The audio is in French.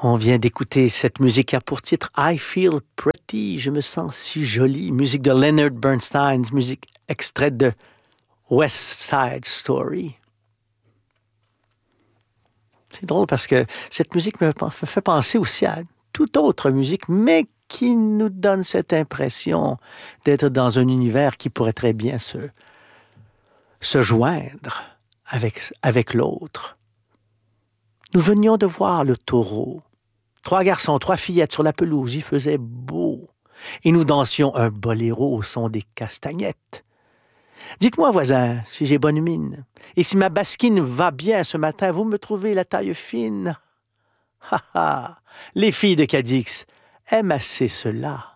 On vient d'écouter cette musique qui a pour titre I Feel Pretty, je me sens si jolie, musique de Leonard Bernstein, musique extraite de West Side Story. C'est drôle parce que cette musique me fait penser aussi à toute autre musique, mais qui nous donne cette impression d'être dans un univers qui pourrait très bien se joindre avec l'autre. Nous venions de voir le taureau. 3 garçons, 3 fillettes sur la pelouse, il faisait beau. Et nous dansions un boléro au son des castagnettes. Dites-moi, voisin, si j'ai bonne mine. Et si ma basquine va bien ce matin, vous me trouvez la taille fine. Ha ha, les filles de Cadix aiment assez cela.